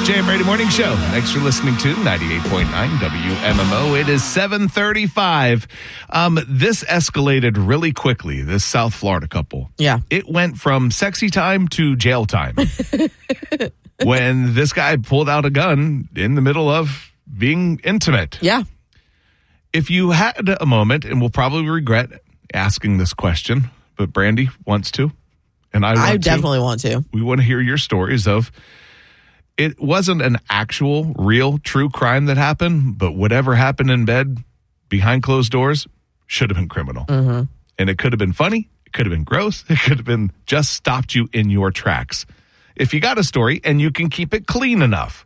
JM Radio Morning Show. Thanks for listening to 98.9 WMMO. It is 7:35. This escalated really quickly, this South Florida couple. Yeah. It went from sexy time to jail time. When this guy pulled out a gun in the middle of being intimate. Yeah. If you had a moment, and we'll probably regret asking this question, but Brandy wants to, and I definitely want to. We want to hear your stories of, it wasn't an actual, real, true crime that happened, but whatever happened in bed behind closed doors should have been criminal. Mm-hmm. And it could have been funny. It could have been gross. It could have been just stopped you in your tracks. If you got a story and you can keep it clean enough,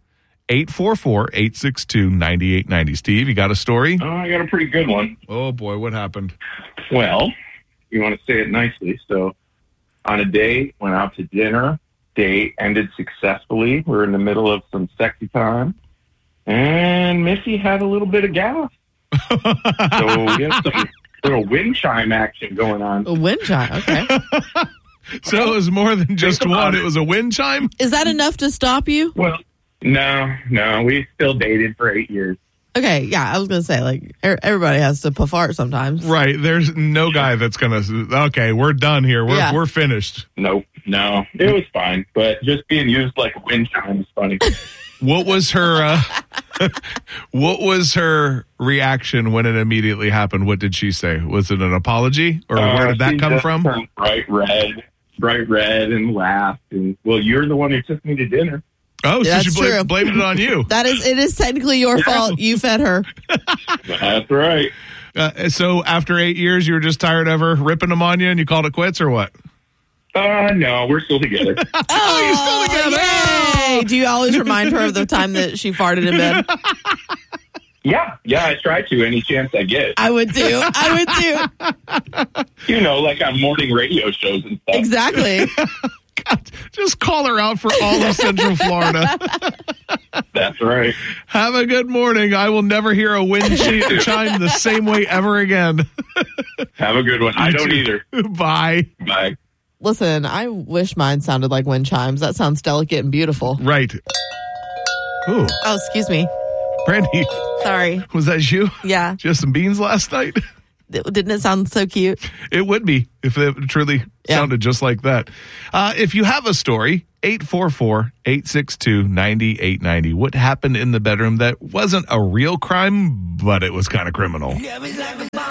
844-862-9890. Steve, you got a story? Oh, I got a pretty good one. Oh, boy, what happened? Well, you want to say it nicely. So on a date, went out to dinner. Date ended successfully. We're in the middle of some sexy time. And Missy had a little bit of gas. So we had some little wind chime action going on. A wind chime, okay. So it was more than just one. It was a wind chime? Is that enough to stop you? Well, no. We still dated for 8 years. Okay, yeah, I was going to say, like, everybody has to fart sometimes. Right. There's no guy that's going to, okay, we're done here. We're finished. Nope. No, it was fine. But just being used like a wind chime is funny. What was her reaction when it immediately happened? What did she say? Was it an apology? Or where did that come from? Bright red and laughed. And, well, you're the one who took me to dinner. Oh, so That's she true. blamed it on you. It is technically your fault. You fed her. That's right. So after 8 years, you were just tired of her ripping them on you and you called it quits or what? No, we're still together. Oh, you're still together. Yay! Do you always remind her of the time that she farted in bed? Yeah, I try to any chance I get. I would too. You know, like on morning radio shows and stuff. Exactly. God, just call her out for all of Central Florida. That's right. Have a good morning. I will never hear a wind chime the same way ever again. Have a good one. I don't either. Bye. Bye. Listen, I wish mine sounded like wind chimes. That sounds delicate and beautiful. Right. Ooh. Oh, excuse me. Brandy. Sorry. Was that you? Yeah. Did you have some beans last night? Didn't it sound so cute? It would be if it truly sounded just like that. If you have a story, 844-862-9890. What happened in the bedroom that wasn't a real crime, but it was kind of criminal?